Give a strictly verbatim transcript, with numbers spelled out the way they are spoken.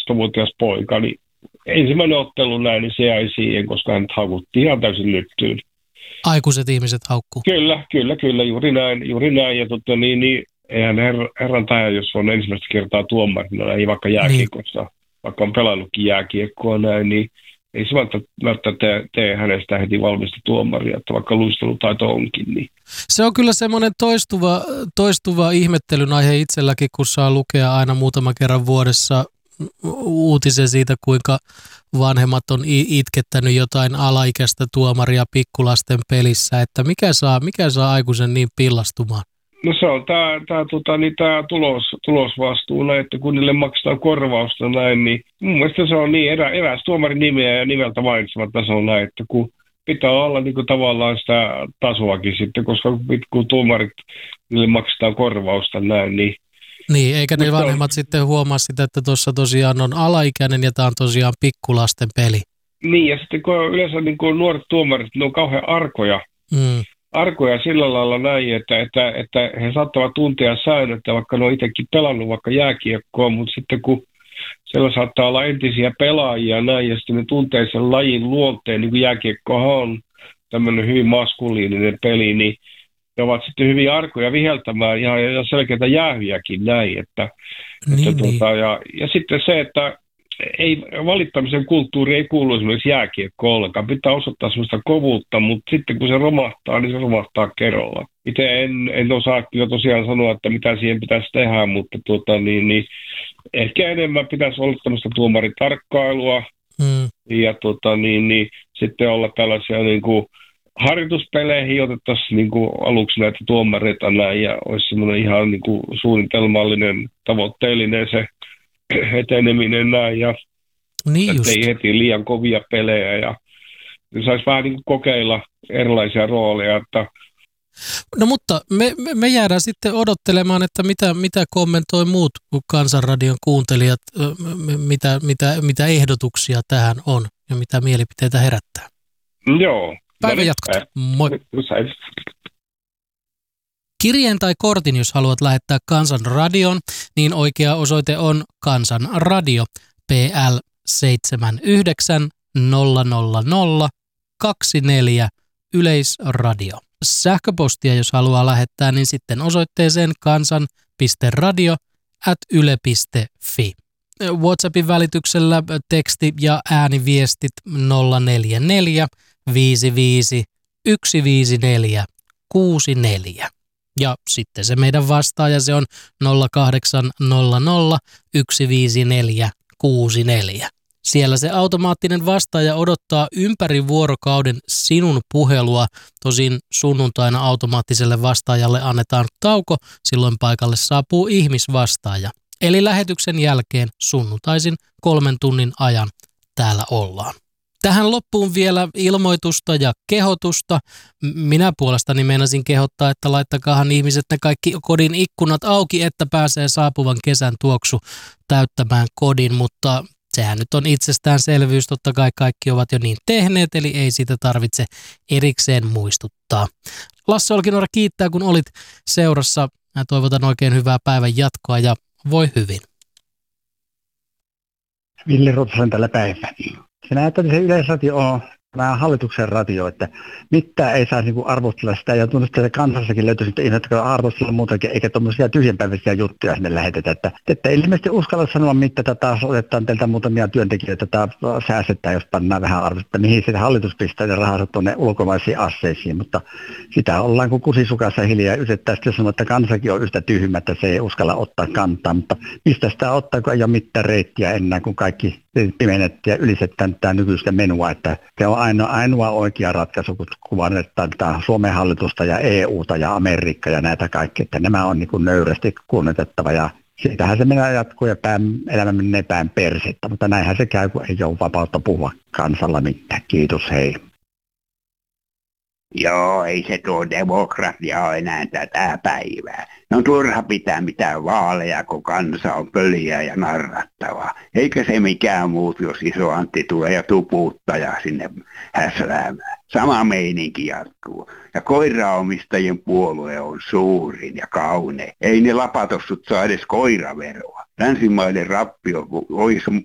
kaksitoistavuotias poika, niin ensimmäinen ottelu näin, niin se jäi siihen, koska hän haukuttiin ihan täysin lyttyyn. Aikuiset ihmiset haukkuu. Kyllä, kyllä, kyllä, juuri näin, juuri näin. Ja totta, niin, niin, eihän her, herran tähän, jos on ensimmäistä kertaa tuomarina, ei vaikka jääkiekossa, niin. Vaikka on pelannutkin jääkiekkoa näin, niin ei se välttämättä tee, tee hänestä heti valmista tuomaria, että vaikka luistelutaito onkin. Niin. Se on kyllä semmoinen toistuva, toistuva ihmettelyn aihe itselläkin, kun saa lukea aina muutama kerran vuodessa uutisen siitä, kuinka vanhemmat on itkettänyt jotain alaikäistä tuomaria pikkulasten pelissä, että mikä saa, mikä saa aikuisen niin pillastumaan? No se on tämä tää, tota, niin tulos, tulosvastuu, että kun niille maksetaan korvausta näin, niin mun mielestä se on niin erä, eräs tuomarin nimeä ja nimeltä mainitsematta se on näin, että kun pitää olla niin kuin tavallaan sitä tasoakin sitten, koska kun tuomarit niille maksetaan korvausta näin, niin Niin, eikä ne vanhemmat on sitten huomaa sitä, että tuossa tosiaan on alaikäinen ja tämä on tosiaan pikkulasten peli. Niin, ja sitten kun yleensä niin kuin nuoret tuomarit, ne on kauhean arkoja, mm. arkoja sillä lailla näin, että, että, että he saattavat tuntea säännöt, vaikka ne on itsekin pelannut vaikka jääkiekkoa, mutta sitten kun siellä saattaa olla entisiä pelaajia näin, ja sitten ne tuntee sen lajin luonteen, niin kuin jääkiekkohan on tämmöinen hyvin maskuliininen peli, niin ne ovat sitten hyvin arkoja viheltämään ja, ja selkeitä jäähyjäkin näin. Että, niin, että, niin. Tuota, ja, ja sitten se, että ei, valittamisen kulttuuri ei kuulu esimerkiksi jääkiekkoon ollenkaan. Pitää osoittaa sellaista kovuutta, mutta sitten kun se romahtaa, niin se romahtaa kerralla. Itse en, en osaa kyllä tosiaan sanoa, että mitä siihen pitäisi tehdä, mutta tuota, niin, niin, ehkä enemmän pitäisi olla tämmöistä tuomaritarkkailua mm. ja tuota, niin, niin, sitten olla tällaisia niin kuin harjoituspeleihin otettaisiin niin kuin aluksi näitä tuomareita näin ja olisi semmoinen ihan niin kuin suunnitelmallinen, tavoitteellinen se eteneminen näin ja niin ei heti liian kovia pelejä ja saisi vähän niin kuin kokeilla erilaisia rooleja. Että no mutta me, me jäädään sitten odottelemaan, että mitä, mitä kommentoi muut Kansanradion kuuntelijat, mitä, mitä, mitä ehdotuksia tähän on ja mitä mielipiteitä herättää. Joo. Päivän jatkot. Moi. Kirjeen tai kortin, jos haluat lähettää Kansanradioon, niin oikea osoite on Kansanradio P L seitsemän yhdeksän nolla nolla nolla kaksi neljä Yleisradio. Sähköpostia, jos haluaa lähettää, niin sitten osoitteeseen kansan piste radio ät yle piste fi. WhatsAppin välityksellä teksti- ja ääniviestit nolla neljä neljä viisi viisi yksi viisi neljä kuusi neljä. Ja sitten se meidän vastaaja, se on nolla kahdeksan nolla nolla yksi viisi neljä kuusi neljä. Siellä se automaattinen vastaaja odottaa ympäri vuorokauden sinun puhelua. Tosin sunnuntaina automaattiselle vastaajalle annetaan tauko, silloin paikalle saapuu ihmisvastaaja. Eli lähetyksen jälkeen sunnuntaisin kolmen tunnin ajan täällä ollaan. Tähän loppuun vielä ilmoitusta ja kehotusta. Minä puolestani meinasin kehottaa, että laittakaahan ihmiset ne kaikki kodin ikkunat auki, että pääsee saapuvan kesän tuoksu täyttämään kodin, mutta sehän nyt on itsestäänselvyys, totta kai kaikki ovat jo niin tehneet, eli ei siitä tarvitse erikseen muistuttaa. Lasse Olkinuora kiittää, kun olit seurassa. Mä toivotan oikein hyvää päivän jatkoa ja voi hyvin. Ville Rotosen tällä päivänä. Se näyttää, että se Yleisradio on vähän hallituksen radio, että mitään ei saisi niin arvostella sitä, ja tuntuu, että kansassakin löytyisi ihmiset, jotka arvostella muutakin, eikä tuommoisia tyhjänpäiväisiä juttuja sinne lähetetä. Että, että ei ilmeisesti uskalla sanoa, mitä taas otetaan teiltä muutamia työntekijöitä, tätä säästetään, jos pannaan vähän arvostetta, mihin se hallitus pistää ne rahansa tuonne ulkomaisiin asseisiin, mutta sitä ollaan kuin kusisukassa hiljaa, yritetään sitten sanoa, että kansakin on yhtä tyhmä, että se ei uskalla ottaa kantaa, mutta mistä sitä ottaa, kun ei ole mitään reittiä enää, kun kaikki pimennettiin ja ylisetään tämä nykyistä menua, että se on ainoa, ainoa oikea ratkaisu, kun kuvannetaan Suomen hallitusta ja E U:ta ja Amerikkaa ja näitä kaikkia, että nämä on niin kuin nöyrästi kunnioitettava ja siitähän se menee jatkuu ja pään, elämä menee päin persettä, mutta näinhän se käy, kun ei ole vapautta puhua kansalla mitään. Kiitos, hei. Joo, ei se tuo demokratia ole enää tätä päivää. No turha pitää mitään vaaleja, kun kansa on pöliä ja narrattavaa. Eikä se mikään muut, jos iso Antti tulee ja tupuuttaja sinne häsläämään. Sama meininki jatkuu. Ja koiraomistajien puolue on suurin ja kaunein. Ei ne lapatossut saa edes koiraveroa. Länsimaiden rappio olisi